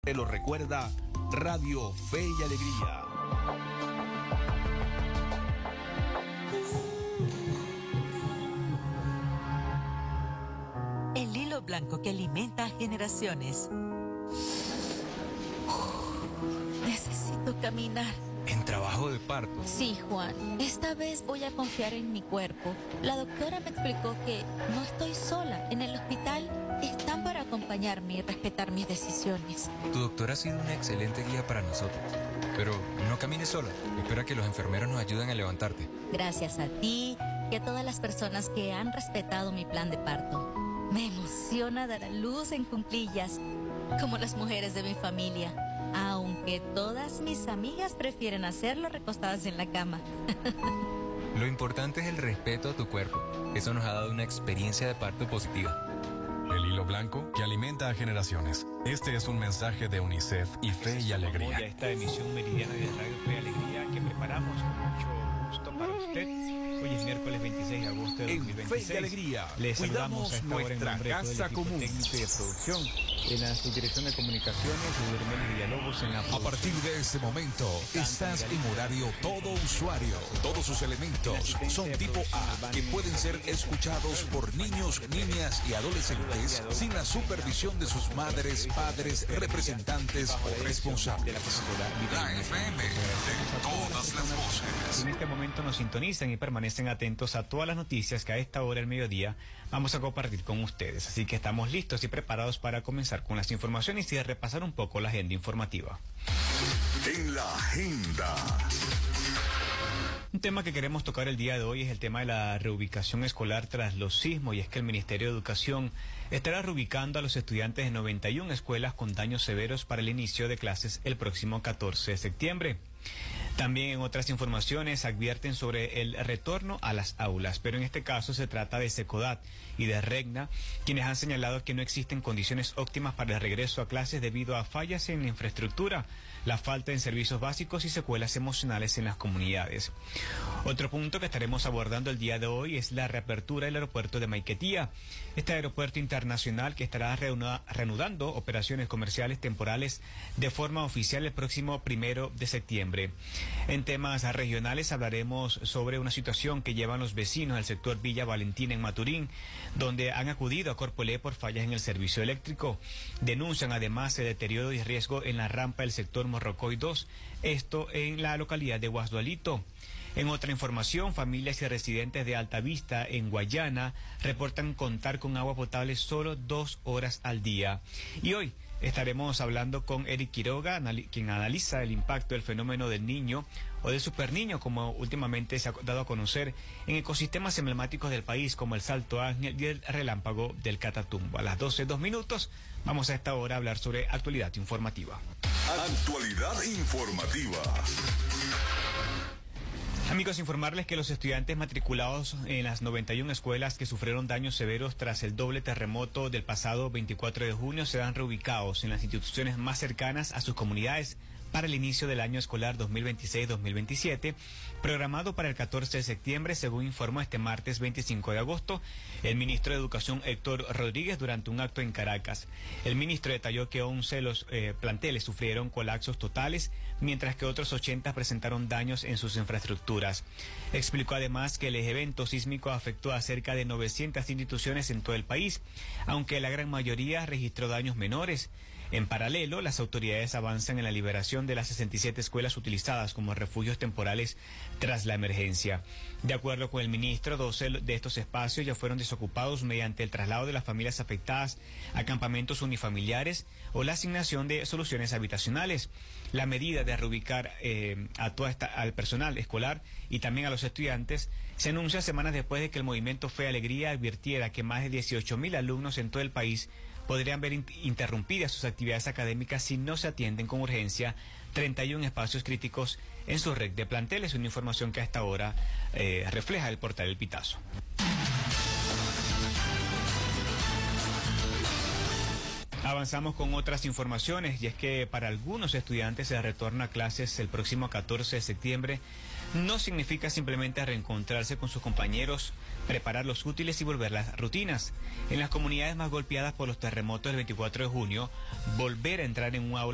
Te lo recuerda Radio Fe y Alegría. El hilo blanco que alimenta a generaciones. Necesito caminar. ¿En trabajo de parto? Sí, Juan. Esta vez voy a confiar en mi cuerpo. La doctora me explicó que no estoy sola. En el hospital están para acompañarme y respetar mis decisiones. Tu doctora ha sido una excelente guía para nosotros. Pero no camines sola. Espera que los enfermeros nos ayuden a levantarte. Gracias a ti y a todas las personas que han respetado mi plan de parto. Me emociona dar a luz en cuclillas, como las mujeres de mi familia. Aunque todas mis amigas prefieren hacerlo recostadas en la cama. Lo importante es el respeto a tu cuerpo. Eso nos ha dado una experiencia de parto positiva. El hilo blanco que alimenta a generaciones. Este es un mensaje de UNICEF y Fe y Alegría. Hoy a esta emisión meridiana de Radio Fe y Alegría que preparamos con mucho gusto para usted. Hoy es miércoles 26 de agosto de 2026. En Fe y Alegría, les saludamos a esta hora en nombre de todo el equipo técnico y de producción. En la subdirección de comunicaciones, Urmeli Villalobos en la A partir de ese momento, estás en horario todo usuario. Todos sus elementos son tipo A, que pueden ser escuchados por niños, niñas y adolescentes sin la supervisión de sus madres, padres, representantes o responsables. La FM de todas las voces. En este momento nos sintonizan y permanecen atentos a todas las noticias que a esta hora del mediodía vamos a compartir con ustedes. Así que estamos listos y preparados para comenzar con las informaciones y de repasar un poco la agenda informativa. En la agenda. Un tema que queremos tocar el día de hoy es el tema de la reubicación escolar tras los sismos, y es que el Ministerio de Educación estará reubicando a los estudiantes de 91 escuelas con daños severos para el inicio de clases el próximo 14 de septiembre. También en otras informaciones advierten sobre el retorno a las aulas, pero en este caso se trata de Secodat y de Regna, quienes han señalado que no existen condiciones óptimas para el regreso a clases debido a fallas en la infraestructura, la falta de servicios básicos y secuelas emocionales en las comunidades. Otro punto que estaremos abordando el día de hoy es la reapertura del aeropuerto de Maiquetía, este aeropuerto internacional que estará reanudando operaciones comerciales temporales de forma oficial el próximo 1 de septiembre. En temas regionales hablaremos sobre una situación que llevan los vecinos del sector Villa Valentina en Maturín, donde han acudido a Corpolé por fallas en el servicio eléctrico. Denuncian además el deterioro y riesgo en la rampa del sector Morrocoy 2, esto en la localidad de Guasdualito. En otra información, familias y residentes de Altavista, en Guayana, reportan contar con agua potable solo 2 horas al día. Y hoy estaremos hablando con Eric Quiroga, quien analiza el impacto del fenómeno del niño o del superniño, como últimamente se ha dado a conocer en ecosistemas emblemáticos del país, como el Salto Ángel y el relámpago del Catatumbo. A las 12:02 vamos a esta hora a hablar sobre actualidad informativa. Actualidad informativa. Amigos, informarles que los estudiantes matriculados en las 91 escuelas que sufrieron daños severos tras el doble terremoto del pasado 24 de junio serán reubicados en las instituciones más cercanas a sus comunidades para el inicio del año escolar 2026-2027, programado para el 14 de septiembre, según informó este martes 25 de agosto el ministro de Educación Héctor Rodríguez durante un acto en Caracas. El ministro detalló que 11 los planteles sufrieron colapsos totales, mientras que otros 80 presentaron daños en sus infraestructuras. Explicó además que el evento sísmico afectó a cerca de 900 instituciones en todo el país, aunque la gran mayoría registró daños menores. En paralelo, las autoridades avanzan en la liberación de las 67 escuelas utilizadas como refugios temporales tras la emergencia. De acuerdo con el ministro, 12 de estos espacios ya fueron desocupados mediante el traslado de las familias afectadas a campamentos unifamiliares o la asignación de soluciones habitacionales. La medida de reubicar al personal escolar y también a los estudiantes se anuncia semanas después de que el movimiento Fe y Alegría advirtiera que más de 18.000 alumnos en todo el país podrían ver interrumpidas sus actividades académicas si no se atienden con urgencia 31 espacios críticos en su red de planteles, una información que a esta hora refleja el portal El Pitazo. Avanzamos con otras informaciones, y es que para algunos estudiantes el retorno a clases el próximo 14 de septiembre no significa simplemente reencontrarse con sus compañeros, preparar los útiles y volver las rutinas. En las comunidades más golpeadas por los terremotos del 24 de junio, volver a entrar en un aula